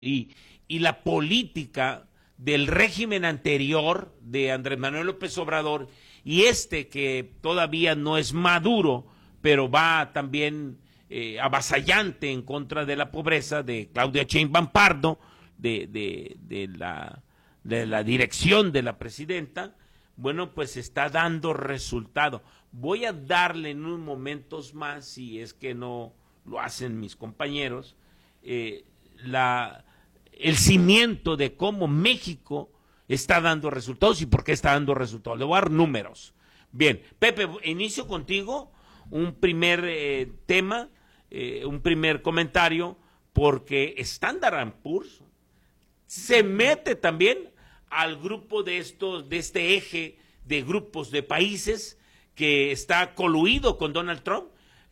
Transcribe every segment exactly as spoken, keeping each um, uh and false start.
y, y la política del régimen anterior de Andrés Manuel López Obrador y este que todavía no es maduro, pero va también eh, avasallante en contra de la pobreza, de Claudia Sheinbaum Pardo, de, de, de, la, de la dirección de la presidenta, bueno, pues está dando resultado. Voy a darle en unos momentos más, si es que no lo hacen mis compañeros, eh, la, el cimiento de cómo México está dando resultados y por qué está dando resultados. Le voy a dar números. Bien, Pepe, inicio contigo un primer eh, tema, eh, un primer comentario, porque Standard and Poor's se mete también al grupo de estos, de este eje de grupos de países que está coluido con Donald Trump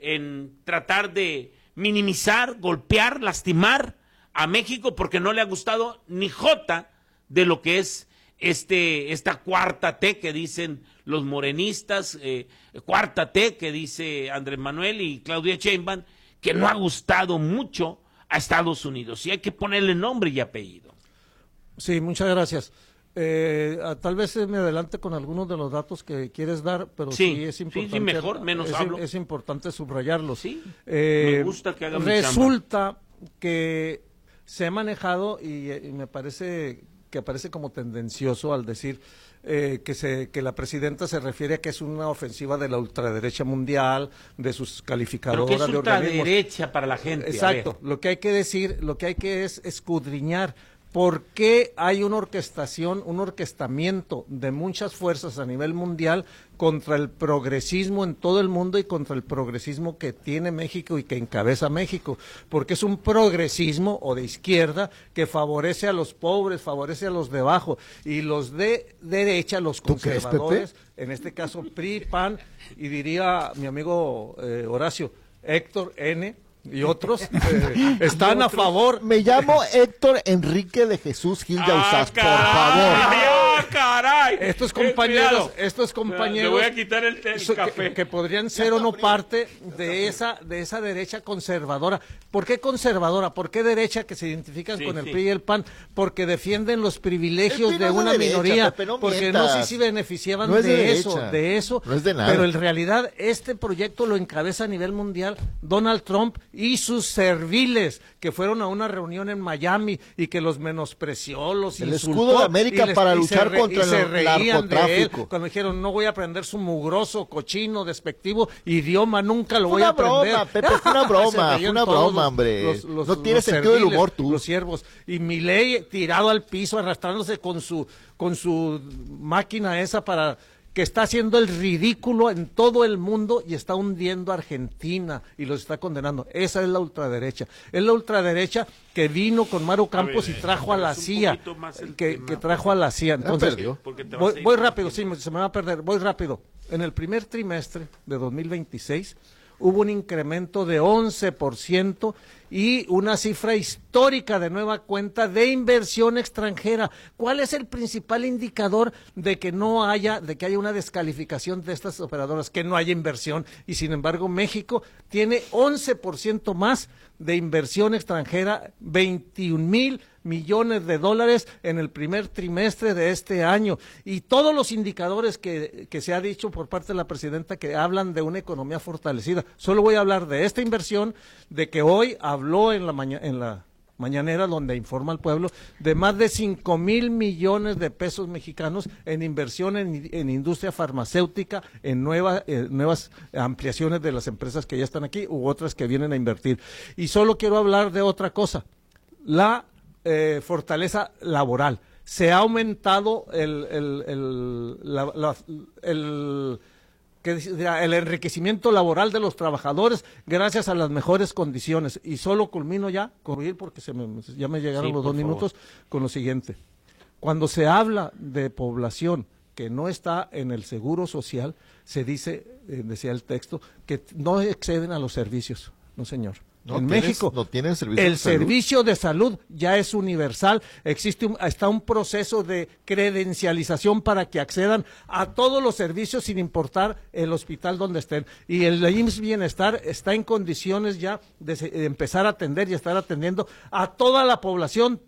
en tratar de minimizar, golpear, lastimar a México porque no le ha gustado ni jota de lo que es este esta cuarta T que dicen los morenistas, eh, cuarta T que dice Andrés Manuel y Claudia Sheinbaum, que no ha gustado mucho a Estados Unidos. Y hay que ponerle nombre y apellido. Sí, muchas gracias. Eh, tal vez me adelante con algunos de los datos que quieres dar, pero sí, sí es importante. Sí, sí, mejor, menos es, hablo. Es importante subrayarlos. Sí, eh, me gusta que haga mi Resulta chamba. que se ha manejado y, y me parece que aparece como tendencioso al decir eh, que se que la presidenta se refiere a que es una ofensiva de la ultraderecha mundial, de sus calificadoras ¿Pero qué es de organismos. ultraderecha para la gente? Exacto, lo que hay que decir, lo que hay que es escudriñar por qué hay una orquestación, un orquestamiento de muchas fuerzas a nivel mundial contra el progresismo en todo el mundo y contra el progresismo que tiene México y que encabeza México, porque es un progresismo o de izquierda que favorece a los pobres, favorece a los de abajo, y los de derecha, los conservadores, en este caso P R I, P A N, y diría mi amigo eh, Horacio, Héctor N., y otros eh, están a favor. Me llamo Héctor Enrique de Jesús Gil de Ausaz, por favor. ¡Ah, caray! Estos compañeros, Eh, estos compañeros, le voy a quitar el, el so, café. Que, que podrían ser o no parte de esa de esa derecha conservadora. ¿Por qué conservadora? ¿Por qué derecha que se identifican Sí, con el sí. P R I y el P A N? Porque defienden los privilegios El P R I de no es una de derecha, minoría, Pepe, no porque mientas. no sé si beneficiaban No es de, de eso, derecha. de eso. No es de nada. Pero en realidad este proyecto lo encabeza a nivel mundial Donald Trump y sus serviles, que fueron a una reunión en Miami y que los menospreció, los El insultó. escudo de América y les- para y luchar se re- contra y se el reían de él narcotráfico. cuando dijeron no voy a aprender su mugroso, cochino, despectivo idioma, nunca lo Fue voy a una broma, aprender. Pepe, fue una broma, Se fue reían una todos broma, los- hombre. los- los- No tienes los sentido del serviles, humor tú. Los siervos. Y Milei tirado al piso, arrastrándose con su, con su máquina esa para que está haciendo el ridículo en todo el mundo y está hundiendo a Argentina y los está condenando. Esa es la ultraderecha. Es la ultraderecha que vino con Maru Campos ver, y trajo a la es un C I A. poquito más el Que, tema, que trajo a la C I A. Ya Entonces, perdió. Porque te vas voy, a ir voy por rápido, sí, tiempo. se me va a perder. Voy rápido. En el primer trimestre de dos mil veintiséis hubo un incremento de once por ciento y una cifra histórica de nueva cuenta de inversión extranjera. ¿Cuál es el principal indicador de que no haya, de que haya una descalificación de estas operadoras, que no haya inversión? Y sin embargo, México tiene once por ciento más de inversión extranjera, veintiún mil millones de dólares en el primer trimestre de este año. Y todos los indicadores que, que se ha dicho por parte de la presidenta que hablan de una economía fortalecida. Solo voy a hablar de esta inversión, de que hoy habló en la, maña, en la mañanera donde informa al pueblo de más de cinco mil millones de pesos mexicanos en inversión en, en industria farmacéutica, en nueva, eh, nuevas ampliaciones de las empresas que ya están aquí u otras que vienen a invertir. Y solo quiero hablar de otra cosa, la eh, fortaleza laboral. Se ha aumentado el, el, el, la, la, el que el enriquecimiento laboral de los trabajadores gracias a las mejores condiciones. Y solo culmino ya, corregir porque se me, ya me llegaron Sí, los dos por favor. minutos, con lo siguiente. Cuando se habla de población que no está en el seguro social, se dice, eh, decía el texto, que no exceden a los servicios. No, señor. No en tienes- México. no tienen servicio el de salud. servicio de salud ya es universal. Existe un, está un proceso de credencialización para que accedan a todos los servicios sin importar el hospital donde estén. Y el I M S S Bienestar está en condiciones ya de, se- de empezar a atender y estar atendiendo a toda la población,